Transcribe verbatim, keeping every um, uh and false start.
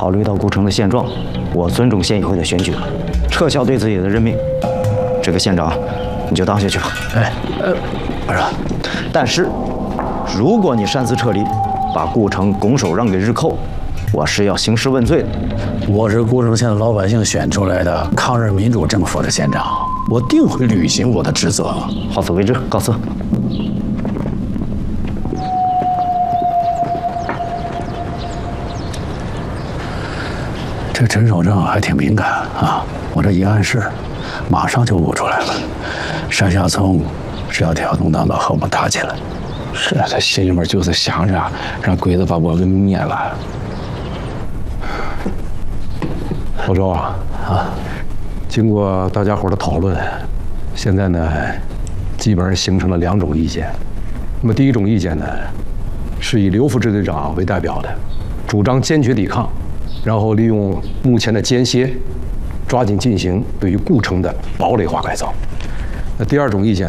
考虑到顾城的现状，我尊重县议会的选举，撤销对自己的任命。这个县长，你就当下去吧。 哎，呃，不是， 但是，如果你擅自撤离，把顾城拱手让给日寇，我是要兴师问罪的。 我是顾城县的老百姓选出来的抗日民主政府的县长，我定会履行我的职责。 好自为之，告辞。 这陈守正还挺敏感啊，我这一暗示，马上就悟出来了。山下聪是要挑动党党和我们打起来。 是啊，他心里面就是想着让鬼子把我给灭了。 老周啊，啊，经过大家伙的讨论，现在呢，基本上形成了两种意见。那么第一种意见呢，是以刘副支队长为代表的，主张坚决抵抗，然后利用目前的间歇，抓紧进行对于顾城的堡垒化改造。那第二种意见